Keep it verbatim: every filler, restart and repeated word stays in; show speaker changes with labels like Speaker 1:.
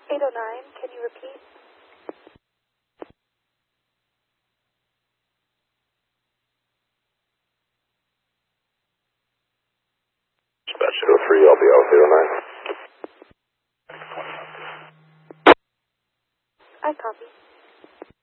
Speaker 1: eight oh nine, can you repeat?
Speaker 2: Dispatch two oh three, L B L eight oh nine.
Speaker 1: I copy.